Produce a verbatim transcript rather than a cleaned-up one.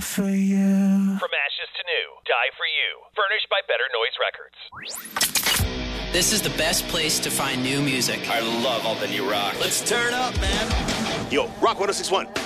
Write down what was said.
for you. From ashes to new, Die for You. Furnished by Better Noise Records. This is the best place to find new music. I love all the new rock. Let's turn up, man. Yo, Rock one oh six point one.